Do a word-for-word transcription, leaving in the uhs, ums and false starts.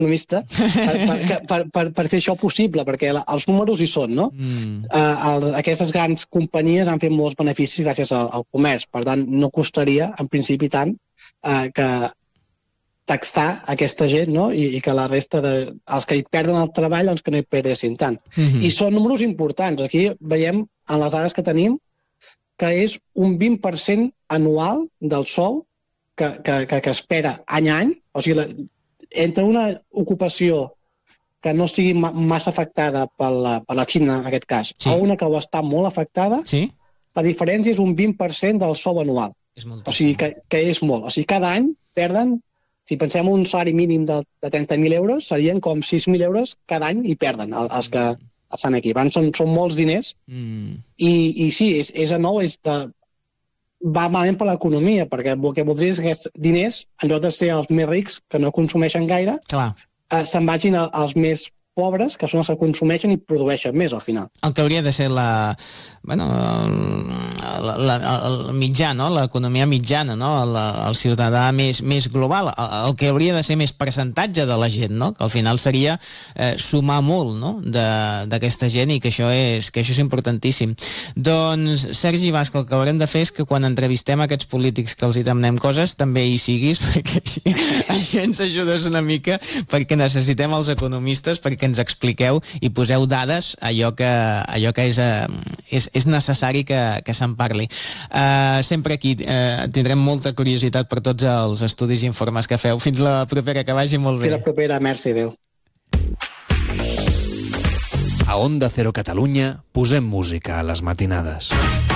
economista per, per, per, per, per fer això possible, perquè la, els números hi són, no? Mm. Uh, el, aquestes grans companyies han fet molts beneficis gràcies al, al comerç, per tant, no costaria, en principi, tant uh, que taxar aquesta gent, no? I, i que la resta de... els que hi perden el treball, doncs que no hi perdessin tant. Mm-hmm. I són números importants. Aquí veiem, en les dades que tenim, que és un vint per cent anual del sou que, que, que, que espera any a any. O sigui, la, entre una ocupació que no sigui ma massa afectada per la, per la Xina, en aquest cas, sí, a una que ho està molt afectada, sí, la diferència és un vint per cent del sou anual. És moltíssim. O sigui, que, que és molt. O sigui, cada any perden, si pensem un salari mínim de, de trenta mil euros, serien com sis mil euros cada any i perden els que estan aquí. Per tant, són, són molts diners. Mm. I, I sí, és, és a nou, és de, va malament per l'economia, perquè el que voldria és que aquests diners, en lloc de ser els més rics, que no consumeixen gaire, eh, se'n vagin als més pobres, que són els que consumeixen i produeixen més al final. El que hauria de ser la, bueno, el, la, el mitjà, no? L'economia mitjana, no? El, el ciutadà més, més global, el, el que hauria de ser més percentatge de la gent, no? Que al final seria eh, sumar molt, no? D'aquesta gent, i que això, és, que això és importantíssim. Doncs, Sergi Vasco, el que haurem de fer és que quan entrevistem aquests polítics que els hi demanem coses, també hi siguis, perquè així, així ens ajudes una mica, perquè necessitem els economistes perquè que ens expliqueu i poseu dades allò que, allò que és, és, és necessari que, que se'n parli. Uh, sempre aquí uh, tindrem molta curiositat per tots els estudis i informes que feu. Fins la propera, que vagi molt bé. Fins la propera, merci, adéu. A Onda Cero Catalunya posem música a les matinades.